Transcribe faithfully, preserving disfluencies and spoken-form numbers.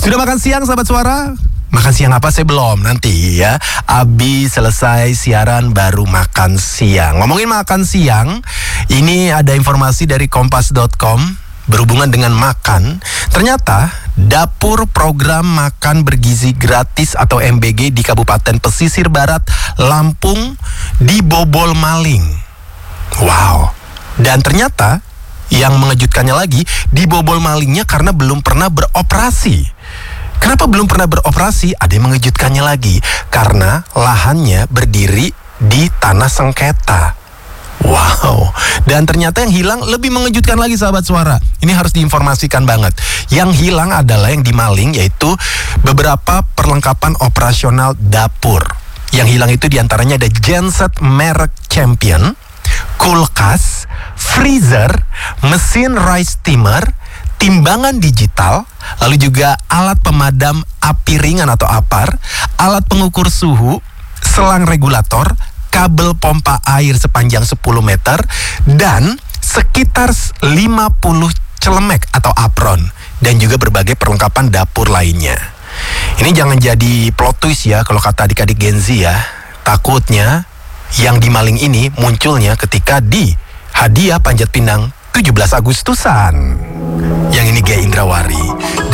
Sudah makan siang sahabat suara? Makan siang apa? Saya belum, nanti ya. Abis selesai siaran baru makan siang. Ngomongin makan siang, ini ada informasi dari kompas dot com berhubungan dengan makan. Ternyata dapur program makan bergizi gratis atau M B G di Kabupaten Pesisir Barat, Lampung dibobol maling. Wow. Dan ternyata yang mengejutkannya lagi, dibobol malingnya karena belum pernah beroperasi. Kenapa belum pernah beroperasi? Ada yang mengejutkannya lagi, karena lahannya berdiri di tanah sengketa. Wow. Dan ternyata yang hilang lebih mengejutkan lagi sahabat suara. Ini harus diinformasikan banget. Yang hilang adalah yang dimaling, yaitu beberapa perlengkapan operasional dapur. Yang hilang itu diantaranya ada genset merek Champion, kulkas, freezer, mesin rice steamer, timbangan digital, lalu juga alat pemadam api ringan atau APAR, alat pengukur suhu, selang regulator, kabel pompa air sepanjang sepuluh meter, dan sekitar lima puluh celemek atau apron, dan juga berbagai perlengkapan dapur lainnya. Ini jangan jadi plot twist ya kalau kata adik-adik Gen Z ya. Takutnya yang dimaling ini munculnya ketika di hadiah Panjat Pinang tujuh belas Agustusan. Yang ini Gia Indrawari.